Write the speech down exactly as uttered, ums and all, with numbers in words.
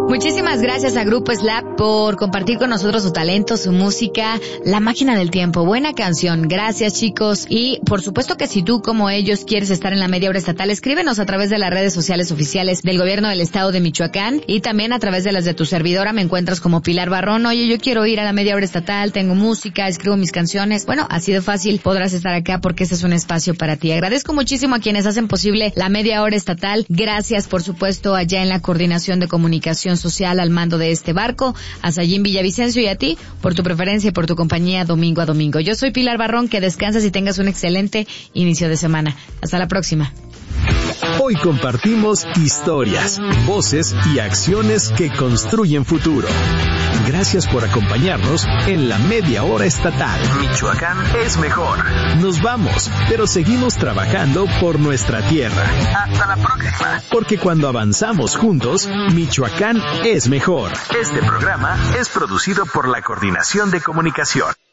Muchísimas gracias a Grupo Slap por compartir con nosotros su talento, su música, La Máquina del Tiempo. Buena canción. Gracias, chicos. Y por supuesto que si tú, como ellos, quieres estar en la media hora estatal, escríbenos a través de las redes sociales oficiales del Gobierno del Estado de Michoacán y también a través de las de tu servidora. Me encuentras como Pilar Barrón. Oye, yo quiero ir a la media hora estatal, tengo música, escribo mis canciones. Bueno, así de fácil podrás estar acá porque este es un espacio para ti. Agradezco muchísimo a quienes hacen posible la media hora estatal. Gracias, por supuesto, allá en la Coordinación de Comunicación Social al mando de este barco, a Sayín Villavicencio y a ti por tu preferencia y por tu compañía domingo a domingo. Yo soy Pilar Barrón, que descanses y tengas un excelente inicio de semana. Hasta la próxima. Hoy compartimos historias, voces y acciones que construyen futuro. Gracias por acompañarnos en la media hora estatal. Michoacán es mejor. Nos vamos, pero seguimos trabajando por nuestra tierra. Hasta la próxima. Porque cuando avanzamos juntos, Michoacán es mejor. Este programa es producido por la Coordinación de Comunicación.